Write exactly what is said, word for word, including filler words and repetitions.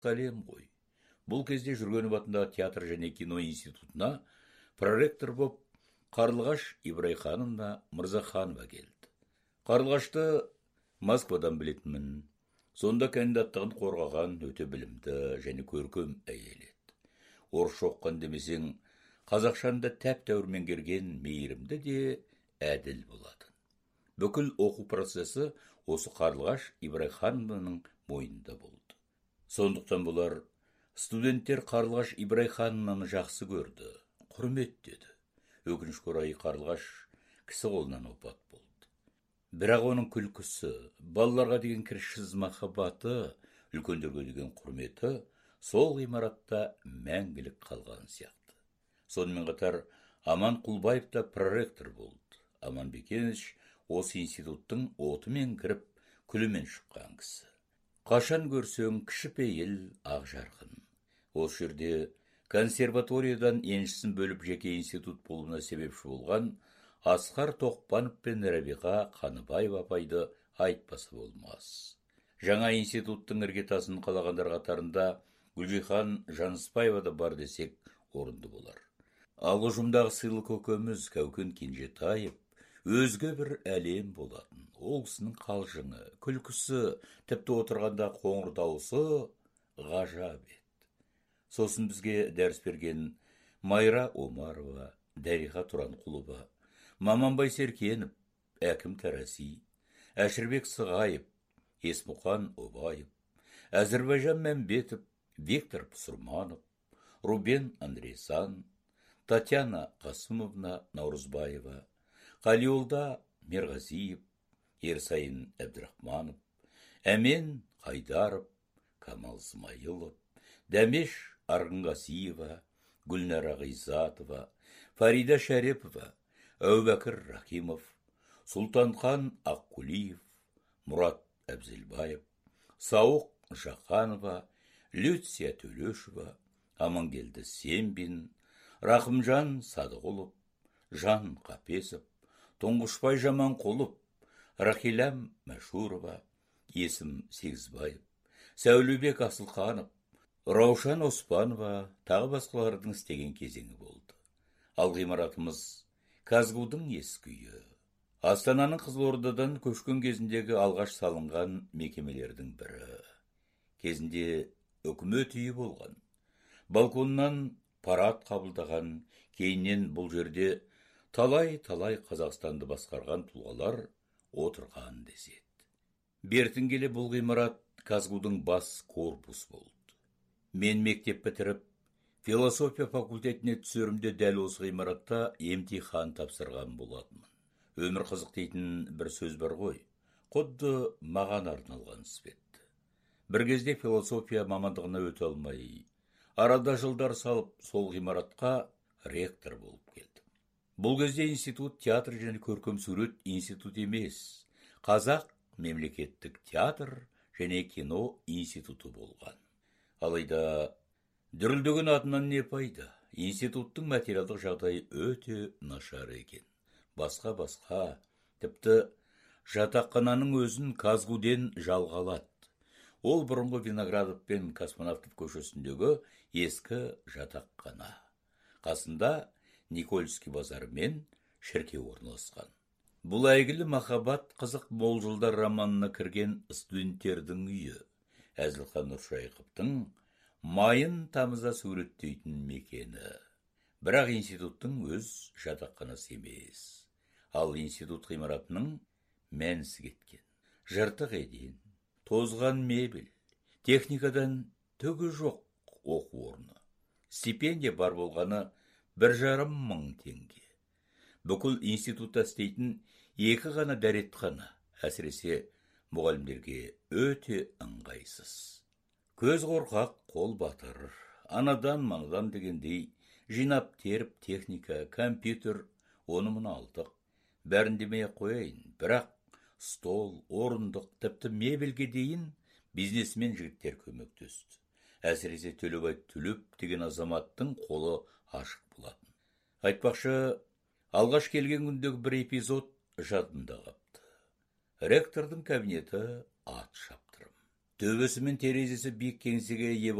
әлем ғой. Бұл кезде Жүргенов атындағы театр және кино институтына проректор боп Қарлығаш Ибрайхановна Мырзаханова келді. Қарлығашты Москвадан білетінмін. Сонда кандидаттығын қорғаған өте білімді және көркем әйел еді. Орысша оқыған демесең, қазақшаны да тәп-тәуір меңгерген, мейірімді де әділ болатын. Бүкіл оқу процесі осы Қарлығаш Ибрайхановнаның мойнында болды. Сондықтан бұлар студенттер Қарлығаш Ибрайхановнаны жақсы көрді, құрметтеді. Өкінішке орай Қарлығаш кісі қолынан опат болды. Бірақ оның күлкісі, балаларға деген кіршіз махаббаты, үлкендерге деген құрметі сол ғимаратта мәңгілік қалған сияқты. Сонымен қатар Аман Құлбаев та проректор болды. Аман Бекенович осы институттың отымен кіріп, күлімен шыққан кісі. Қашан көрсең кішіпейіл, ақ жарқын. Осы жерде консерваториядан еншісін бөліп жеке институт болуына себепші болған Асқар Тоқпанов пен Рабиға Қаныбаева апайды айтпасы болмас. Жаңа институттың іргетасын қалағандар қатарында Гүлжихан Жаныспаева да бар десек орынды болар. Ал ұжымдағы сыйлы көкеміз Кәукен Кенжетаев өзге бір әлем болатын. Ол кісінің қалжыңы, күлкісі, тіпті отырғанда қоңыр дауысы ғажап еді. Сосын бізге дәріс берген Майра Омарова, Дариға Тұранқұлова, Маманбай Серкенов, Әкім Тараси, Әшірбек Сығаев, Есмұқан Обаев, Әзірбайжан Мәмбетов, Виктор Пұсырманов, Рубен Андрейсан, Татьяна Қасымовна Наурызбаева, Қалиолда Мерғазиев, Ерсайын Әбдірахманов, Әмен Қайдаров, Камал Смайылов, Дәмеш Арғынғасиева, Гүлнара Ғизатова, Фарида Шәрепова, Әубәкір Рахимов, Сұлтанхан Аққулиев, Мұрат Әбзелбаев, Сауық Жақанова, Люция Төлешева, Амангелді Сембин, Рахымжан Садығұлов, Жан Қапесов, Тұңғышбай Жаманқұлов, Рахилям Мәшурова, Есім Сегізбаев, Сәулебек Асылханов, Раушан Оспанова, тағы басқалардың істеген кезеңі болды. Ал ғимаратымыз Казгудың ескі үйі. Астананың Қызылордадан көшкен кезіндегі алғаш салынған мекемелердің бірі. Кезінде үкімет үйі болған. Балконнан парад қабылдаған, кейіннен бұл жерде талай-талай Қазақстанды басқарған тұлғалар отырған деседі. Бертін келе бұл ғимарат Казгудың бас корпус болды. Мен мектеп бітіріп, философия факультетіне түсерімде дәл осы ғимаратта емтихан тапсырған болатынмын. Өмір қызық дейтін бір сөз бар ғой, құдды маған арналған іспетті. Бір кезде философия мамандығына өте алмай, арада жылдар салып, сол ғимаратқа ректор болып келдім. Бұл кезде институт театр және көркем сурет институт емес, Қазақ мемлекеттік театр және кино институты болған. Алайда дүрілдеген атынан не пайда? Институттың материалдық жағдайы өте нашар екен. Басқа-басқа, тіпті жатақхананың өзін Казгуден жалға алады. Ол бұрынғы Виноградов пен Космонавтов көшесіндегі ескі жатақхана. Қасында Никольский базары мен шіркеу орналасқан. Бұл әйгілі махаббат қызық мол жылдар романына кірген студенттердің үйі. Әзілхан Нұршайықовтың майын тамыза суреттейтін мекені. Бірақ институттың өз жатақханасы емес. Ал институт ғимаратының мәнісі кеткен. Жыртық еден, тозған мебель, техникадан түгі жоқ оқу орны. Стипендия бар болғаны бір жарым мың теңге. Бүкіл институтта істейтін екі ғана дәретхана, әсіресе мұғалімдерге өте ыңғайсыз. Көз қорқақ, қол батыр, анадан манадан дегендей жинап теріп техника, компьютер, оны мұны алдық. Бәрін демей қояйын, бірақ стол, орындық, тіпті мебельге дейін бизнесмен жігіттер көмектесті. Әсіресе Төлебай Төлеп деген азаматтың қолы ашық болатын. Айтпақшы, алғаш келген күндегі бір эпизод жадымда қапты. Ректордың кабинеті ат шаптырым. төбесі мен терезесі биік кеңсеге ие